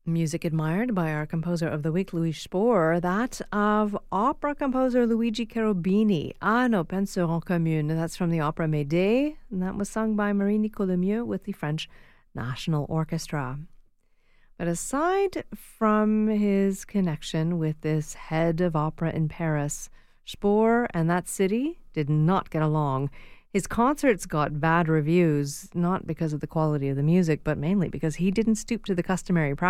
Music admired by our composer of the week, Louis Spohr, that of opera composer Luigi Cherubini, Ah, nos peines seront communes. That's from the opera Médée, and that was sung by Marie-Nicole Lemieux with the French National Orchestra. But aside from his connection with this head of opera in Paris, Spohr and that city did not get along. His concerts got bad reviews, not because of the quality of the music, but mainly because he didn't stoop to the customary practice